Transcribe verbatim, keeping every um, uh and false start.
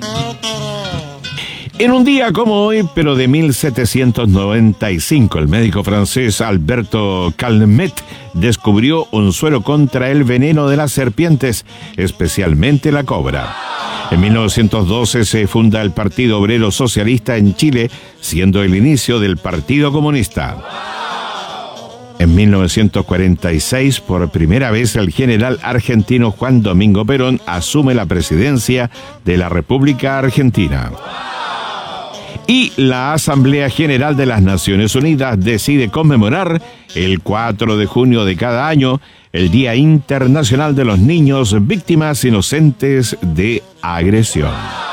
En un día como hoy, pero de mil setecientos noventa y cinco, el médico francés Alberto Calmet descubrió un suero contra el veneno de las serpientes, especialmente la cobra. En mil novecientos doce se funda el Partido Obrero Socialista en Chile, siendo el inicio del Partido Comunista. En mil novecientos cuarenta y seis, por primera vez, el general argentino Juan Domingo Perón asume la presidencia de la República Argentina. Y la Asamblea General de las Naciones Unidas decide conmemorar el cuatro de junio de cada año el Día Internacional de los Niños Víctimas Inocentes de Agresión.